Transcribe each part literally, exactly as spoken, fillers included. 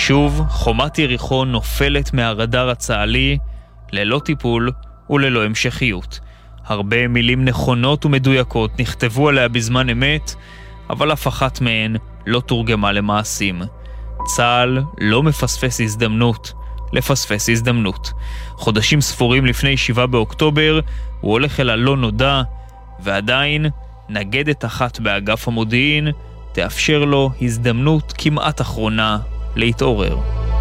ושוב, חומת יריחו נופלת מהרדאר הצה"לי, ללא טיפול וללא המשכיות. הרבה מילים נכונות ומדויקות נכתבו עליה בזמן אמת, אבל אף אחת מהן לא תורגמה למעשים. צה"ל לא מפספס הזדמנות, לפספס הזדמנות. חודשים ספורים לפני שבעה באוקטובר, הוא הולך אל הלא נודע, ועדיין נגדת אחת באגף המודיעין תאפשר לו הזדמנות כמעט אחרונה להתעורר.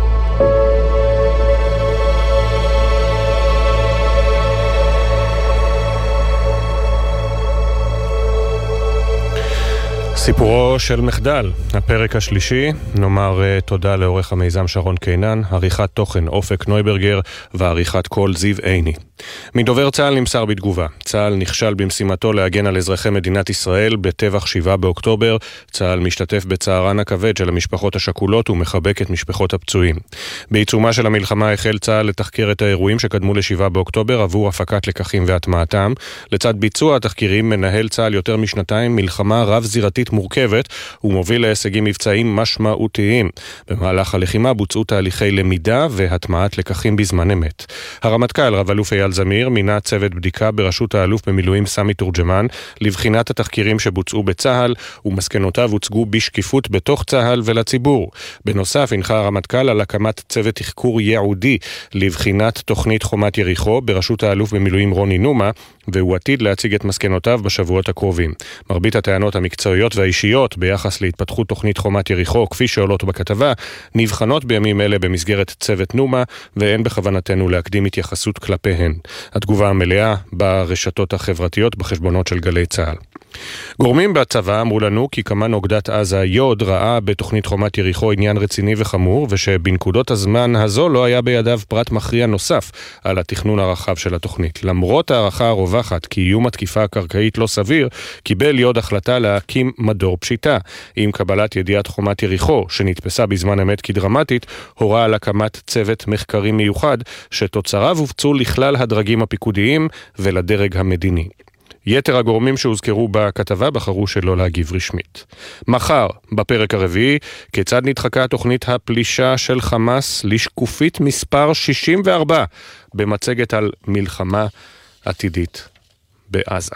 סיפורו של מחדל, הפרק השלישי. נאמר uh, תודה לעורך המיזם שרון קינן, עריכת תוכן אופק נויברגר ועריכת קול זיו עיני. מדובר צה"ל נמסר בתגובה. צה"ל נכשל במשימתו להגן על אזרחי מדינת ישראל בטבח שבעה באוקטובר. צה"ל משתתף בצערן הכבד של המשפחות השכולות ומחבק את משפחות הפצועים. בעיצומה של המלחמה החל צה"ל לתחקר את האירועים שקדמו לשבעה באוקטובר עבור הפקת לקחים והטמעתם. לצד ביצוע התחקירים מנהל צה"ל יותר משנתיים מלחמה רב זירתית מורכבת ומוביל להישגים מבצעיים משמעותיים. במהלך הלחימה בוצעו תהליכי למידה והטמעת לקחים בזמן אמת. הרמטכ"ל רב אלוף אייל זמיר מינה צוות בדיקה בראשות האלוף במילואים סמי תורג'מן לבחינת התחקירים שבוצעו בצה"ל, ומסקנותיו הוצגו בשקיפות בתוך צה"ל ולציבור. בנוסף הנחה הרמטכ"ל על הקמת צוות תחקור ייעודי לבחינת תוכנית חומת יריחו בראשות האלוף במילואים רוני נומה, והוא עתיד להציג את מסקנותיו בשבועות הקרובים. מרבית הטענות המקצועיות והאישיות ביחס להתפתחות תוכנית חומת יריחו, כפי שעולות בכתבה, נבחנות בימים אלה במסגרת צוות נומה, ואין בכוונתנו להקדים התייחסות כלפיהן. התגובה המלאה ברשתות החברתיות בחשבונות של גלי צה"ל. גורמים בצבא אמרו לנו כי כמן אוגדת עזה יוד ראה בתוכנית חומת יריחו עניין רציני וחמור, ושבנקודות הזמן הזו לא היה בידיו פרט מכריע נוסף על התכנון הרחב של התוכנית. למרות הערכה הרווחת כי איום התקיפה הקרקעית לא סביר, קיבל יוד החלטה להקים מדור פשיטה. עם קבלת ידיעת חומת יריחו, שנתפסה בזמן אמת כדרמטית, הורה על הקמת צוות מחקרי מיוחד, שתוצריו הופצו לכלל הדרגים הפיקודיים ולדרג המדיני. יתר הגורמים שהוזכרו בכתבה בחרו שלא להגיב רשמית. מחר, בפרק הרביעי, כיצד נדחקה תוכנית הפלישה של חמאס לשקופית מספר שישים וארבע במצגת על מלחמה עתידית בעזה.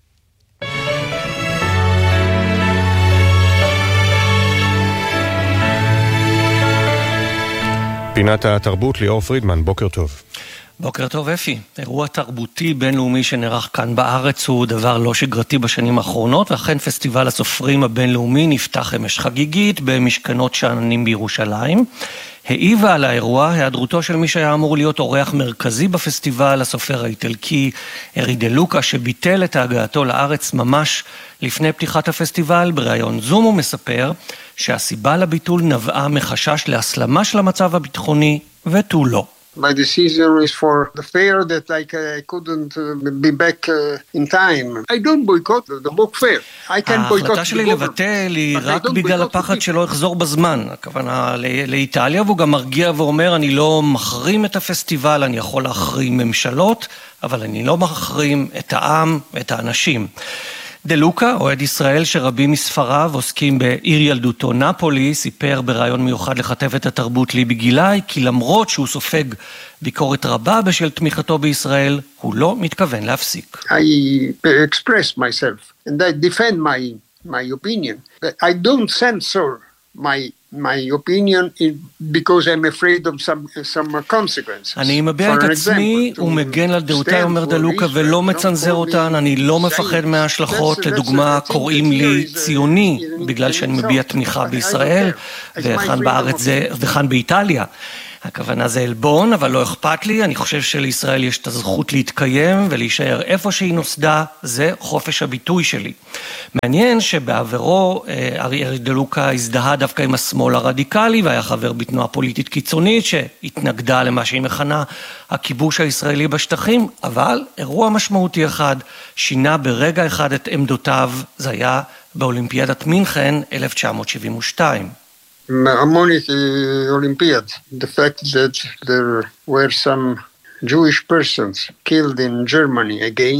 פינת התרבות, ליאור פרידמן, בוקר טוב. בוקר טוב אפי. אירוע תרבותי בינלאומי שנערך כאן בארץ הוא דבר לא שגרתי בשנים האחרונות, ואכן פסטיבל הסופרים הבינלאומי נפתח אמש חגיגית במשכנות שאננים בירושלים. העיבה על האירוע היעדרותו של מי שהיה אמור להיות אורח מרכזי בפסטיבל, הסופר האיטלקי ארי דה לוקה, שביטל את הגעתו לארץ ממש לפני פתיחת הפסטיבל. בראיון זום הוא מספר שהסיבה לביטול נבעה מחשש להסלמה של המצב הביטחוני ותו לא. My decision is for the fair that I, I couldn't be back in time. I don't boycott the book fair. I can boycott the ההחלטה שלי לבטל היא רק בגלל הפחד שלא יחזור בזמן. הכוונה לאיטליה, והוא גם מרגיע ואומר, אני לא מחרים את הפסטיבל, אני יכול להחרים ממשלות, אבל אני לא מחרים את העם, את האנשים. דה לוקה, אוהד ישראל שרבים מספריו עוסקים בעיר ילדותו נפולי, סיפר ברעיון מיוחד לכתבת התרבות ליבי גילאי, כי למרות שהוא סופג ביקורת רבה בשל תמיכתו בישראל, הוא לא מתכוון להפסיק. I express myself and I defend my my opinion. I don't censor my my opinion because I'm afraid of some some consequences. אני מביע את עצמי ומגן על דעותיי, אומר דה לוקה, ולא מצנזר אותן. אני לא מפחד מההשלכות. לדוגמה, קוראים לי ציוני בגלל שאני מביע תמיכה בישראל, וכאן בארץ זה, וכאן באיטליה. הכוונה זה אלבון, אבל לא אכפת לי. אני חושב שלישראל יש את הזכות להתקיים ולהישאר איפה שהיא נוסדה. זה חופש הביטוי שלי. מעניין שבעברו ארי דה לוקה הזדהה דווקא עם השמאל הרדיקלי, והיה חבר בתנועה פוליטית קיצונית שהתנגדה למה שהיא מכנה הכיבוש הישראלי בשטחים, אבל אירוע משמעותי אחד שינה ברגע אחד את עמדותיו. זה היה באולימפיאדת מינכן אלף תשע מאות שבעים ושתיים. Harmonic Olympiad, the fact that there were some Jewish persons killed in Germany again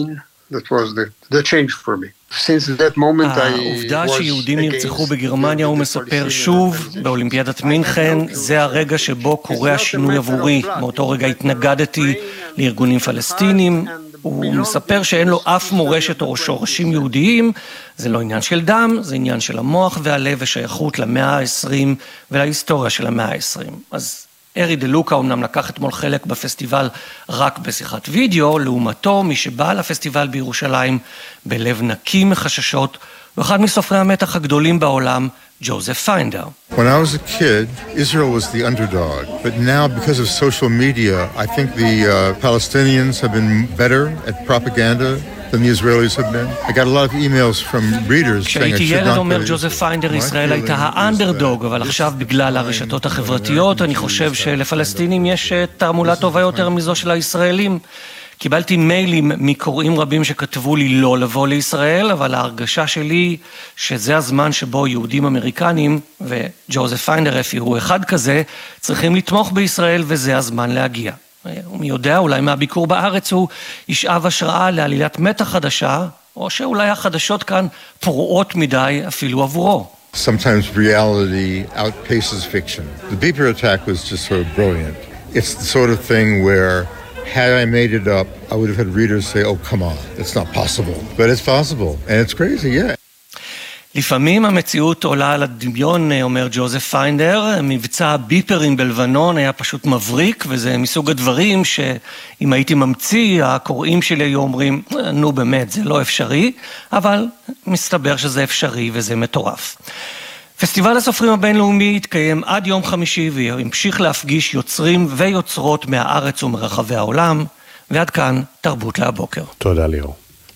That was the, the change for me. Since that moment I העובדה שיהודים נרצחו בגרמניה, הוא מספר שוב, באולימפיאדת מינכן, זה הרגע שבו קורה השינוי עבורי. מאותו רגע התנגדתי לארגונים פלסטינים. הוא מספר שאין לו אף מורשת או שורשים יהודיים, זה לא עניין של דם, זה עניין של המוח והלב ושייכות למאה ה-עשרים ולהיסטוריה של המאה ה-עשרים. אז ארי דה לוקה אומנם לקח אתמול חלק בפסטיבל רק בשיחת וידאו, לעומתו מי שבא לפסטיבל בירושלים בלב נקי מחששות, ואחד מסופרי המתח הגדולים בעולם, ג'וזף פיינדר. When I was a kid, Israel was the underdog. But now, because of social media, I think the uh, Palestinians have been better at propaganda than the Israelis have been. I got a lot of emails from readers saying I should not... כשהייתי ילד, אומר ג'וזף פיינדר, ישראל הייתה האנדרדוג, אבל עכשיו בגלל הרשתות החברתיות, אני חושב שלפלסטינים יש תעמולה טובה יותר מזו של הישראלים. קיבלתי מיילים מקוראים רבים שכתבו לי לא לבוא לישראל, אבל ההרגשה שלי שזה הזמן שבו יהודים אמריקנים, וג'וזף פיינדר אפי הוא אחד כזה, צריכים לתמוך בישראל וזה הזמן להגיע. ומי יודע, אולי מהביקור בארץ הוא ישאב השראה לעלילת מתח חדשה, או שאולי החדשות כאן פרועות מדי אפילו עבורו. Sometimes reality outpaces fiction. The Beeper attack was just sort of brilliant. It's the sort of thing where had I made it up, I would have had readers say, oh, come on, it's not possible. But it's possible, and it's crazy, yeah. לפעמים המציאות עולה על הדמיון, אומר ג'וזף פיינדר. מבצע הביפרים בלבנון היה פשוט מבריק, וזה מסוג הדברים שאם הייתי ממציא, הקוראים שלי היו אומרים, נו באמת, זה לא אפשרי, אבל מסתבר שזה אפשרי וזה מטורף. פסטיבל הסופרים הבינלאומי התקיים עד יום חמישי והמשיך להפגיש יוצרים ויוצרות מהארץ ומרחבי העולם, ועד כאן תרבות להבוקר. תודה ליאור.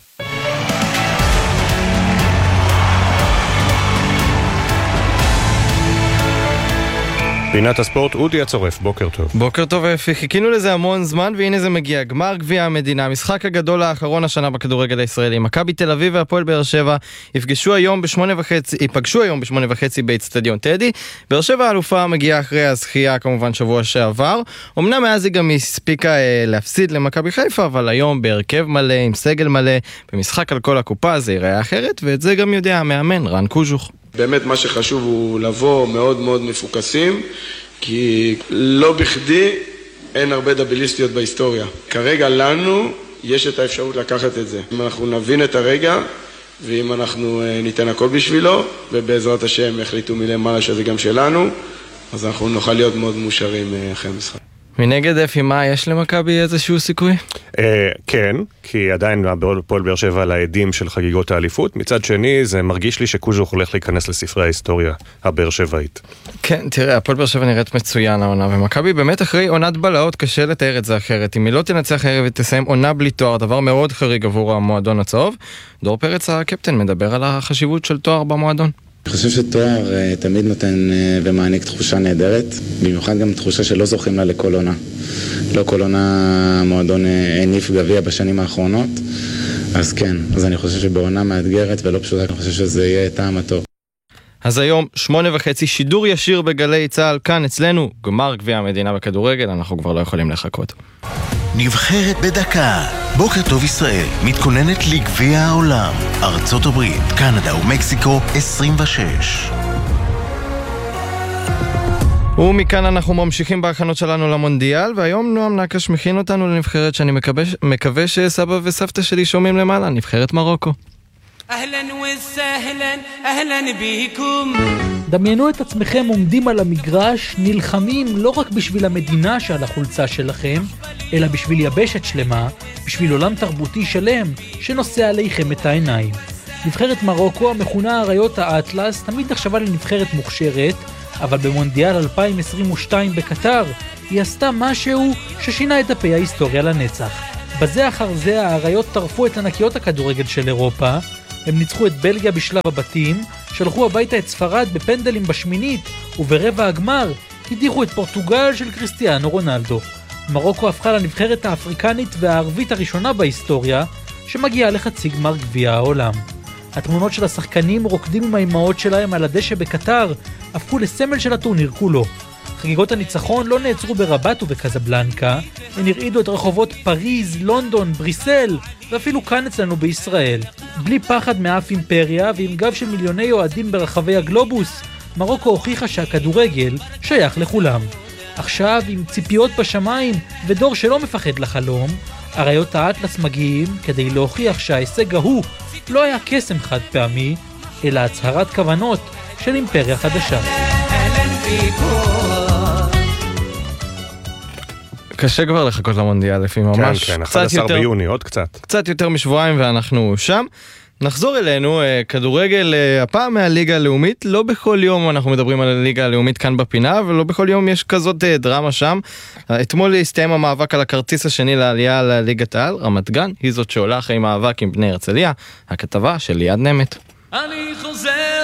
פינת הספורט, אודי הצורף, בוקר טוב. בוקר טוב אפי, חיכינו לזה המון זמן והנה זה מגיע, גמר גביע המדינה, המשחק הגדול האחרון השנה בכדורגל הישראלי. מכבי תל אביב והפועל באר שבע יפגשו היום בשמונה וחצי, יפגשו היום בשמונה וחצי באצטדיון טדי. באר שבע האלופה מגיעה אחרי הזכייה כמובן שבוע שעבר, אמנם מאז היא גם הספיקה אה, להפסיד למכבי חיפה, אבל היום בהרכב מלא, עם סגל מלא, במשחק על כל הקופה זה ייראה אחרת, ואת זה גם יודע המאמן רן קוז'וך. באמת מה שחשוב הוא לבוא מאוד מאוד מפוקסים, כי לא בכדי אין הרבה דאבליסטיות בהיסטוריה. כרגע לנו יש את האפשרות לקחת את זה. אם אנחנו נבין את הרגע, ואם אנחנו ניתן הכל בשבילו, ובעזרת השם יחליטו מלמעלה שזה גם שלנו, אז אנחנו נוכל להיות מאוד מאושרים אחרי המשחק. מנגד אפי, מה, יש למכבי איזשהו סיכוי? כן, כי עדיין הפועל באר שבע על העדים של חגיגות האליפות. מצד שני, זה מרגיש לי שקוז'וך הולך להיכנס לספרי ההיסטוריה הבאר שבעית. כן, תראה, הפועל באר שבע נראית מצוין העונה, ומכבי באמת אחרי עונת בלהות קשה לתאר את זה אחרת. אם היא לא תנצח הערב ותסיים עונה בלי תואר, דבר מאוד חריג עבור המועדון הצהוב. דור פרץ הקפטן מדבר על החשיבות של תואר במועדון. אני חושב שתואר תמיד נותן ומעניק תחושה נהדרת, במיוחד גם תחושה שלא זוכים לה לכל עונה. לא כל עונה מועדון הניף גביע בשנים האחרונות, אז כן, אז אני חושב שבעונה מאתגרת ולא פשוטה, אני חושב שזה יהיה טעם הטוב. אז היום, שמונה וחצי, שידור ישיר בגלי צהל, כאן אצלנו, גמר גביע המדינה בכדורגל, אנחנו כבר לא יכולים לחכות. נבחרת בדקה. בוקר טוב ישראל מתכוננת לגביע העולם. ארצות הברית, קנדה ומקסיקו עשרים ושש. ומכאן אנחנו ממשיכים בהכנות שלנו למונדיאל, והיום נועם נקש מכין אותנו לנבחרת שאני מקווה, מקווה שסבא וסבתא שלי שומעים למעלה, נבחרת מרוקו. אהלן וסהלן, אהלן ביכום. דמיינו את עצמכם עומדים על המגרש, נלחמים לא רק בשביל המדינה שעל החולצה שלכם, אלא בשביל יבשת שלמה, בשביל עולם תרבותי שלם שנושא עליכם את העיניים. נבחרת מרוקו, המכונה אריות האטלס, תמיד נחשבה לנבחרת מוכשרת, אבל במונדיאל אלפיים עשרים ושתיים בקטר היא עשתה משהו ששינה את דפי ההיסטוריה לנצח. בזה אחר זה האריות טרפו את ענקיות הכדורגל של אירופה, הם ניצחו את בלגיה בשלב הבתים, שלחו הביתה את ספרד בפנדלים בשמינית, וברבע הגמר הדיחו את פורטוגל של קריסטיאנו רונלדו. מרוקו הפכה לנבחרת האפריקנית והערבית הראשונה בהיסטוריה, שמגיעה לחצי גמר גביע העולם. התמונות של השחקנים רוקדים עם האימהות שלהם על הדשא בקטר, הפכו לסמל של הטורניר כולו. חגיגות הניצחון לא נעצרו ברבט ובקזבלנקה, הן הרעידו את רחובות פריז, לונדון, בריסל, ואפילו כאן אצלנו בישראל. בלי פחד מאף אימפריה ועם גב של מיליוני אוהדים ברחבי הגלובוס, מרוקו הוכיחה שהכדורגל שייך לכולם. עכשיו, עם ציפיות בשמיים ודור שלא מפחד לחלום, אריות האטלס מגיעים כדי להוכיח שההישג ההוא לא היה קסם חד פעמי, אלא הצהרת כוונות של אימפריה חדשה. קשה כבר לחכות למונדיאל לפי ממש. כן, כן, אחד עשר ביוני, עוד קצת. קצת יותר משבועיים ואנחנו שם. נחזור אלינו, כדורגל הפעם מהליגה הלאומית, לא בכל יום אנחנו מדברים על הליגה הלאומית כאן בפינה, ולא בכל יום יש כזאת דרמה שם. אתמול הסתיים המאבק על הכרטיס השני לעלייה לליגת העל, רמת גן, היא זאת שעולה אחרי מאבק עם בני הרצליה, הכתבה של ליעד נמת. אני חוזר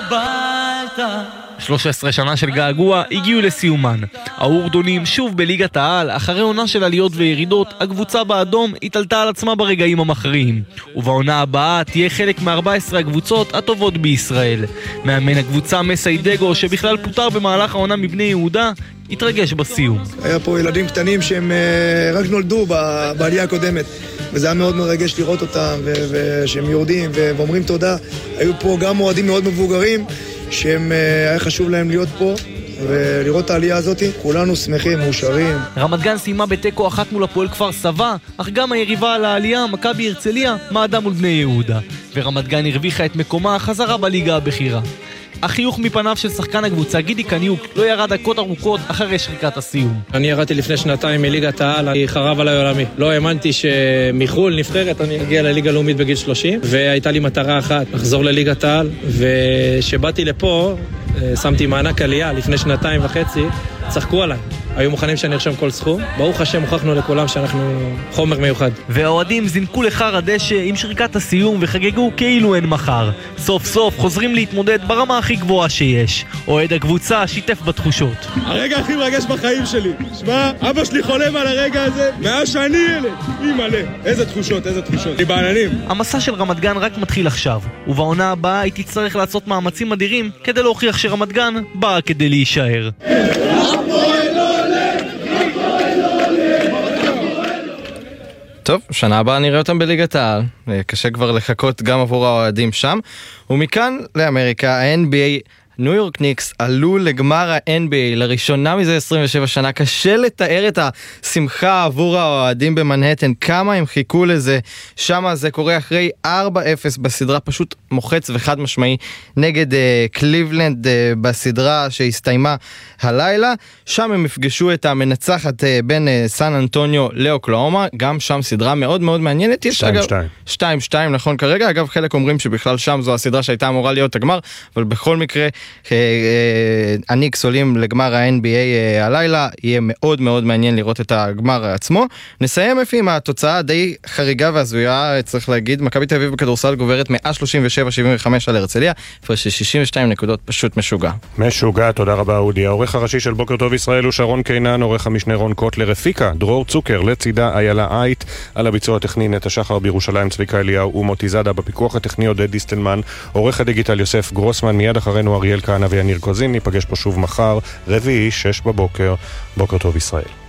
הביתה. שלוש עשרה שנה של געגוע הגיעו לסיומן. האורדונים שוב בליגת העל, אחרי עונה של עליות וירידות, הקבוצה באדום התעלתה על עצמה ברגעים המכריעים. ובעונה הבאה תהיה חלק מ-ארבע עשרה הקבוצות הטובות בישראל. מאמן הקבוצה מסיידגו, שבכלל פוטר במהלך העונה מבני יהודה, התרגש בסיום. היה פה ילדים קטנים שהם רק נולדו בעלייה הקודמת, וזה היה מאוד מרגש לראות אותם, ושהם יורדים ואומרים תודה. היו פה גם מועדים מאוד מבוגרים, שהם היה חשוב להם להיות פה ולראות את העלייה הזאת. כולנו שמחים, מאושרים. רמת גן סיימה בתיקו אחת מול הפועל כפר סבא, אך גם היריבה על העלייה, מכבי הרצליה, מעדה מול בני יהודה, ורמת גן הרוויחה את מקומה חזרה בליגה הבכירה. החיוך מפניו של שחקן הקבוצה גידי קניוק לא ירד דקות ארוכות אחרי שריקת הסיום. אני ירדתי לפני שנתיים מליגת העל, אני חרב עליי עולמי. לא האמנתי שמחול נבחרת אני אגיע לליגה הלאומית בגיל שלושים, והייתה לי מטרה אחת, לחזור לליגת העל, ושבאתי לפה, שמתי מענק עלייה לפני שנתיים וחצי, צחקו עליי. היו מוכנים שאני ארשם כל סכום. ברוך השם הוכחנו לכולם שאנחנו חומר מיוחד. והאוהדים זינקו לחר הדשא עם שריקת הסיום וחגגו כאילו אין מחר. סוף סוף חוזרים להתמודד ברמה הכי גבוהה שיש. אוהד הקבוצה שיתף בתחושות. הרגע הכי מרגש בחיים שלי. שמע, אבא שלי חולם על הרגע הזה מאז שאני ילד. היא מלא. איזה תחושות, איזה תחושות. היא בעננים. המסע של רמת גן רק מתחיל עכשיו, ובעונה הבאה היא תצטרך לעשות מאמצים אדירים כדי להוכיח שרמת גן באה כדי להישאר. טוב, שנה הבאה נראה אותם בליגת העל, קשה כבר לחכות גם עבור האוהדים שם, ומכאן לאמריקה, ה-אן בי איי, ניו יורק ניקס עלו לגמר ה-אן בי איי לראשונה מזה עשרים ושבע שנה. קשה לתאר את השמחה עבור האוהדים במנהטן, כמה הם חיכו לזה. שמה זה קורה אחרי ארבע אפס בסדרה, פשוט מוחץ וחד משמעי נגד uh, קליבלנד uh, בסדרה שהסתיימה הלילה. שם הם יפגשו את המנצחת uh, בין uh, סן אנטוניו לאוקלאומה, גם שם סדרה מאוד מאוד מעניינת. שתיים שתיים. שתיים שתיים נכון כרגע, אגב חלק אומרים שבכלל שם זו הסדרה שהייתה אמורה להיות הגמר, אבל בכל מקרה הניקס עולים לגמר ה-אן בי איי הלילה, יהיה מאוד מאוד מעניין לראות את הגמר עצמו. נסיים אפי עם התוצאה די חריגה והזויה, צריך להגיד, מכבי תל אביב בכדורסל גוברת מאה שלושים ושבע שבעים וחמש על הרצליה, הפרש של שישים ושתיים נקודות, פשוט משוגע. משוגע, תודה רבה אודי. העורך הראשי של בוקר טוב ישראל הוא שרון קינן, עורך המשנה רון קוטלר, הפיקה דרור צוקר, לצידה איילה אייט, על הביצוע הטכני נטע שחר, בירושלים צביקה אליהו ומוטי זאדה, בפיקוח הטכני עודד דיסטלמן, עורך הדיגיטל יוסף גרוסמן, מיד אחרינו אריאל כהנא ויניר קוזין. ניפגש פה שוב מחר, רביעי, שש בבוקר. בוקר טוב ישראל.